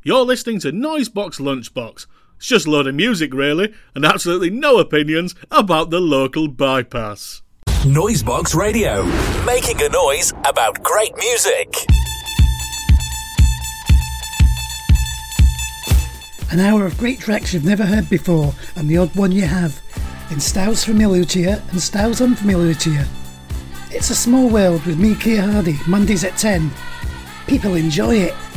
You're listening to Noisebox Lunchbox. It's just a load of music, really, and absolutely no opinions about the local bypass. Noisebox Radio, making a noise about great music. An hour of great tracks you've never heard before, and the odd one you have, in styles familiar to you and styles unfamiliar to you. It's a small world with me, Keir Hardy, Mondays at 10. People enjoy it.